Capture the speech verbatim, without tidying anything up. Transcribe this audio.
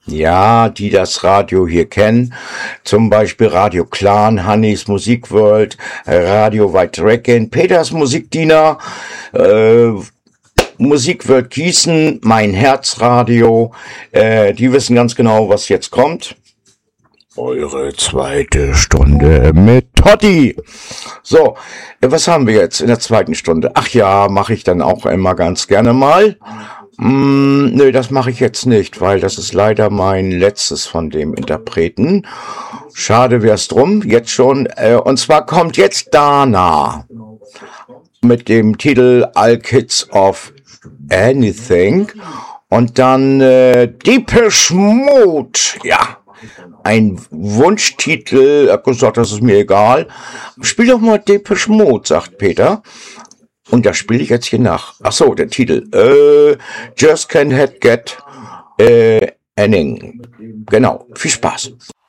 Ja, die das Radio hier kennen, zum Beispiel Radio Clan, Hannis Musikworld, Radio White Dragon, Peters Musikdiener, äh, Musikworld Gießen, Mein Herzradio, äh, die wissen ganz genau, was jetzt kommt. Eure zweite Stunde mit Totti. So, was haben wir jetzt in der zweiten Stunde? Ach ja, mache ich dann auch immer ganz gerne mal. Mm, nö, das mache ich jetzt nicht, weil das ist leider mein letztes von dem Interpreten. Schade wär's drum, jetzt schon. Äh, und zwar kommt jetzt Dana mit dem Titel All Kids of Anything. Und dann äh, Depeche Mode, ja. Ein Wunschtitel, er hat gesagt, das ist mir egal. Spiel doch mal Depeche Mode, sagt Peter. Und das spiele ich jetzt hier nach. Ach so, der Titel. Äh, Just Can't Get äh, Anything. Genau, viel Spaß.